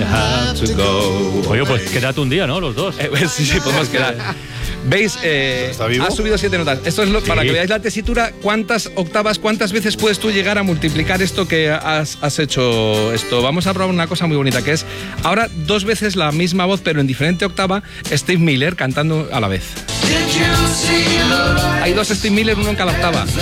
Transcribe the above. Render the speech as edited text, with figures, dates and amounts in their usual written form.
have to go. Oye, pues quédate un día, ¿no? Los dos. Sí, podemos quedar. ¿Veis? Ha subido 7 notas. Esto es para que veáis la tesitura. ¿Cuántas octavas, cuántas veces puedes tú llegar a multiplicar esto que has hecho esto? Vamos a probar una cosa muy bonita, que es ahora 2 veces la misma voz, pero en diferente octava, Steve Miller cantando a la vez. Hay 2 Steve Miller, uno en cada octava.